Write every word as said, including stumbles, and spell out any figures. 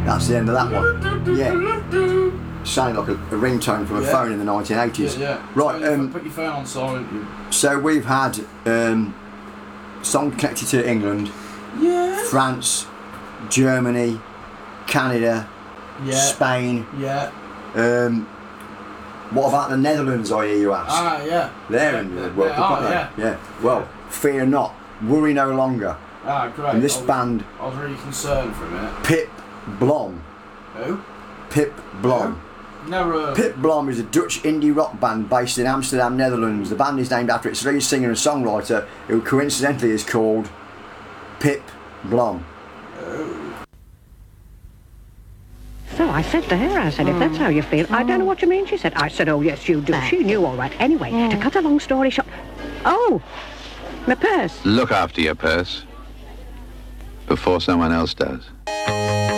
That's the end of that one. Yeah. Sounded like a, a ringtone from a Yeah. phone in the nineteen eighties. Yeah, yeah. Right. So Um, put your phone on silent. You. so we've had um, song connected to England, Yeah. France, Germany, Canada, Yeah. Spain. Yeah. Um, what about the Netherlands, I hear you ask? Ah, yeah. They're yeah, in the yeah, World yeah. Cup, Oh, aren't they? yeah. Yeah. Well, fear not. Worry no longer. Ah, great. And this I was, band, I was really concerned for a minute. Pip Blom. Who? Pip Blom. Never heard. Pip Blom is a Dutch indie rock band based in Amsterdam, Netherlands. The band is named after its lead singer and songwriter, who coincidentally is called Pip Blom. So I said to her, I said, if that's how you feel, I don't know what you mean. She said, I said, oh, yes, you do. She knew all right. Anyway, to cut a long story short... Oh, my purse. Look after your purse before someone else does.